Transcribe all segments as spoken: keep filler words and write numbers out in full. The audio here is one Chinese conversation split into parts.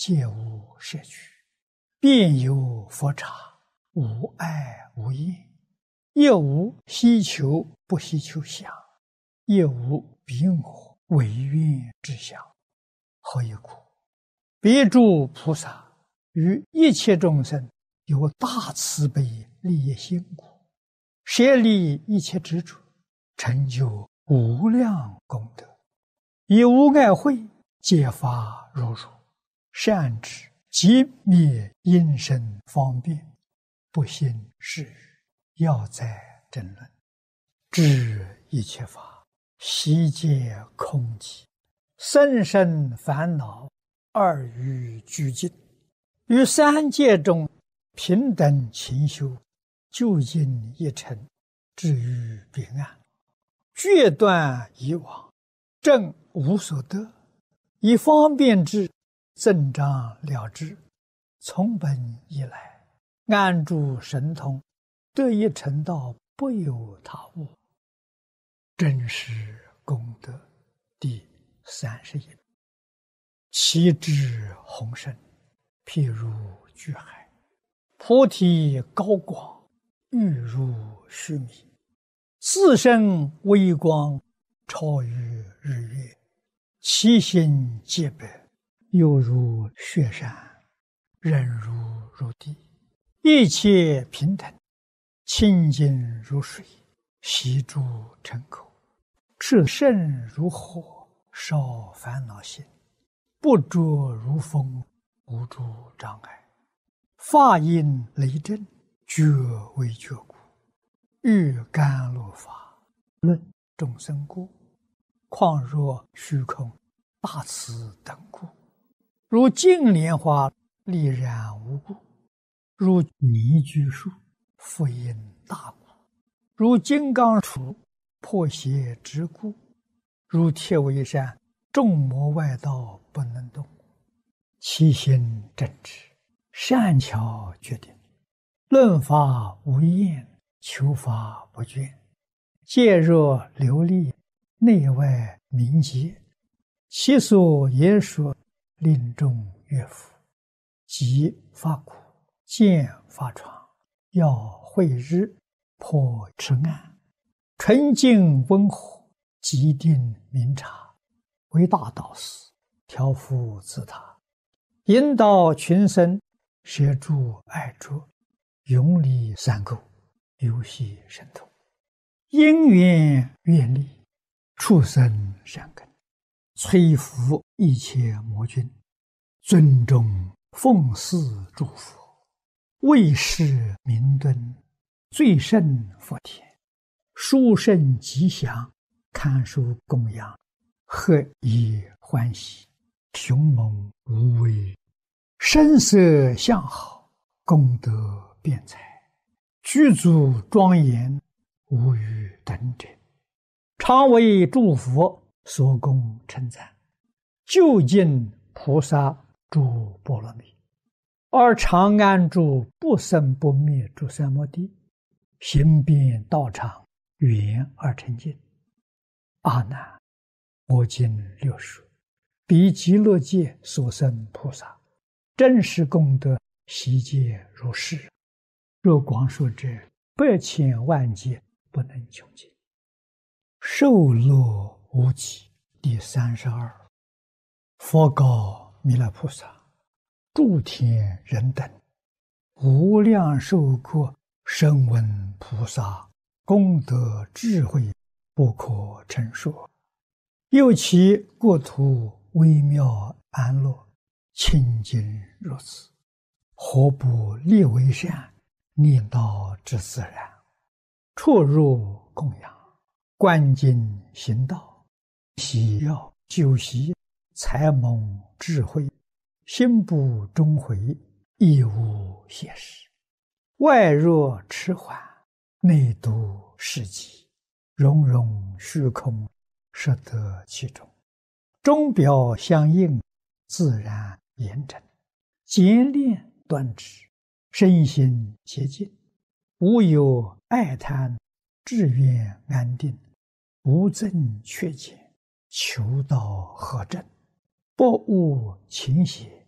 皆无摄取，便有佛刹，无爱无厌，亦无希求不希求想，亦无彼我唯愿之想。何以故？别诸菩萨于一切众生有大慈悲利益心故，舍利一切执着，成就无量功德，以无碍慧揭发如如，善知即灭因身方便，不信是语，要在争论。知一切法悉皆空寂，甚深烦恼二欲俱尽，于三界中平等勤修，究竟一尘，至于彼岸，决断以往，正无所得，以方便之增长了之，从本以来，安住神通，得以成道，不有他物。真实功德第三十一。其智宏深，譬如巨海，菩提高广，欲如须弥，自身微光，超于日月，其心皆白，犹如雪山，忍如如地，一切平等，清净如水，悉诸尘口，炽盛如火，烧烦恼心，不着如风，无诸障碍，法音雷震，觉为觉故，欲甘露法，论众生故，况若虚空大慈等故，如净莲花丽然无故，如泥居树复因大故，如金刚杵破邪之故，如铁围山众魔外道不能动，其心正直，善巧决定，论法无厌，求法不倦，戒若流利，内外明洁，其所言说，令众悦服，即发苦，见发疮，要慧日，破痴暗，纯净温和，极定明察，为大导师，调伏自他，引导群生，摄诸爱着，永离三垢，游戏神通，因缘愿力，畜生善根，摧伏一切魔君，尊重奉祀诸佛，为世明敦，最胜佛田，殊胜吉祥，堪受供养，何以欢喜，雄猛无畏，声色相好，功德辩才，具足庄严，无与等者，常为诸佛所供称赞，究竟菩萨诸波罗蜜，而常安住不生不灭诸三摩地，行遍道场，圆而成净。阿难，我今六说，彼极乐界所生菩萨，真实功德悉皆如是，若广说者，百千万劫不能穷尽。受乐无极第三十二。佛告弥勒菩萨：诸天人等，无量寿国声闻菩萨功德智慧不可称说，又其国土微妙安乐，清净如此，何不立为善，念道之自然，出入供养，观经行道，喜要修习，才蒙智慧，心不终回，亦无邪事，外若迟缓，内度世极，融融虚空，摄得其中，钟表相应，自然严整，简练端直，身心洁净，无有爱贪，志愿安定，无增缺减，求道合正，不误情邪，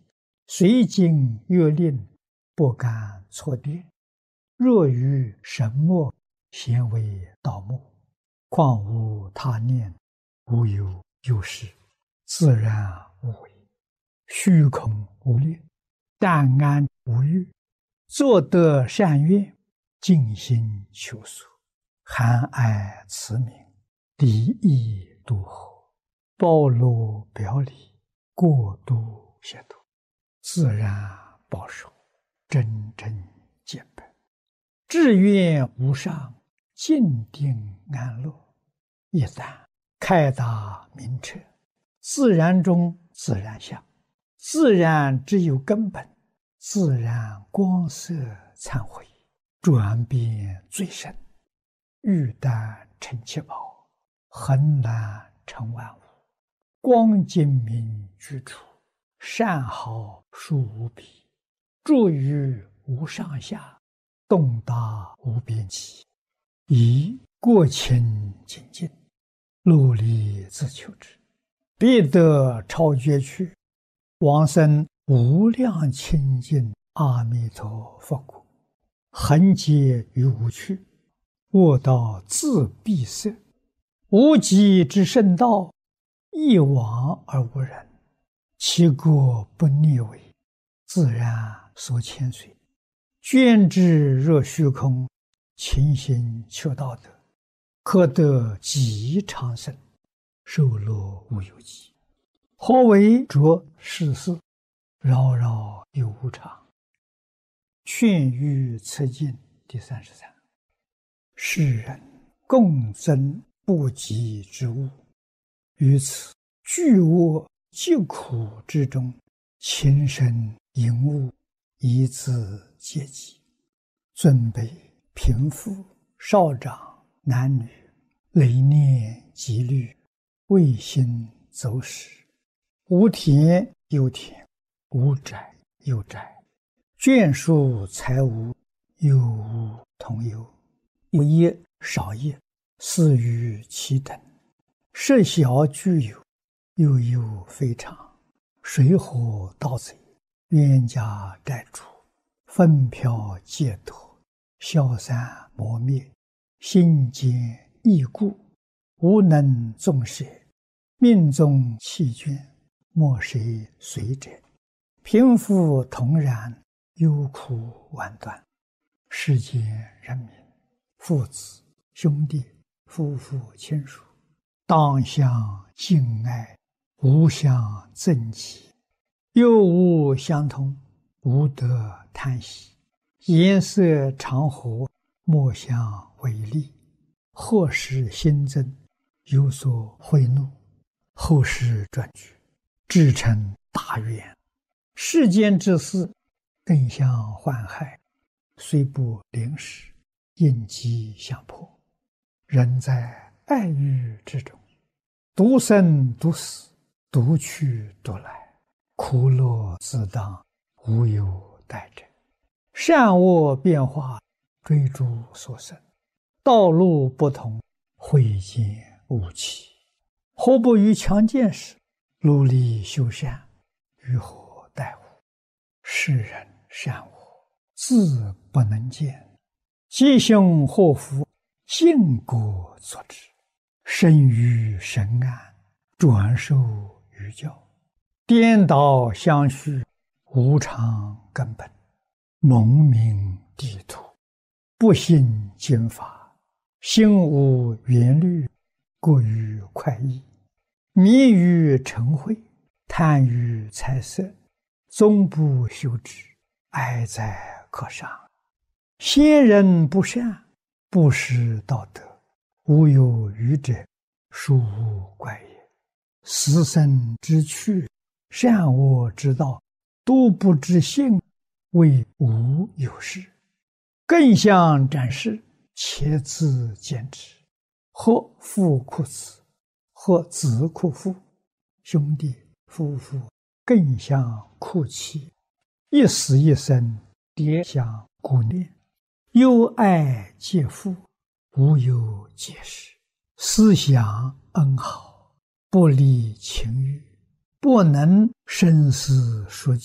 随经月令，不敢错颠。若于神墨，咸为盗墨。况无他念，无有有事，自然无为，虚空无念，淡安无欲，作得善愿，尽心求索，含爱慈悯，敌意度合，包罗表里，过度协度，自然保守，真正见本，志愿无上，静定安乐。一旦开达明彻，自然中自然相，自然只有根本，自然光色忏悔，转变最深，玉丹成七宝，恒然成万物，光精明居处，善好殊无比，住于无上下，洞达无边际，以过清净净，努力自求之，必得超绝去，往生无量清净阿弥陀佛国，恒劫于无趣，卧道自闭塞，无极之圣道，一往而无人，其国不逆违，自然所牵随，捐之若虚空，勤行求道德，可得极长生，寿乐无有极。何为着世事，扰扰有无常。劝喻此经第三十三。世人共争不及之物，于此巨恶疾苦之中，情深淫恶，以自阶级，尊卑贫富少长男女，累念积虑，未心走失，无田有田，无宅有宅，眷属财物，有无同有，有业少业，似于其等，设小具有，有有非常，水火盗贼，冤家债主，纷飘戒脱，消散磨灭，心坚易故，无能纵舍，命中弃捐，莫谁随者，贫富同然，忧苦万端。世间人民，父子兄弟夫妇亲属，当相敬爱，无相憎忌，又无相同，无得贪喜，颜色常和，莫相违逆，或使新增，有所贿赂，后世转举，至成大愿。世间之事，更相患害，虽不临时，应机相迫。人在爱欲之中，独生独死，独去独来，苦乐自当，无有待者。善恶变化，追逐所生，道路不同，慧见无期。何不于强健时，努力修善，于何待乎？世人善恶，自不能见，吉凶祸福，尽果作之。生于神安，转受于教，颠倒相续，无常根本，蒙名地土，不信经法，心无缘虑，过于快意，迷于嗔恚，贪于财色，终不修之，哀哉可伤。先人不善，不识道德，无有余者，殊无怪也。死生之趣，善恶之道，都不知性，谓无有事。更相展示，且自见之。或父哭子，或子哭父，兄弟夫妇更相哭泣，一死一生，迭相顾念，忧爱皆父，无有解释，思想恩好，不离情欲，不能生死说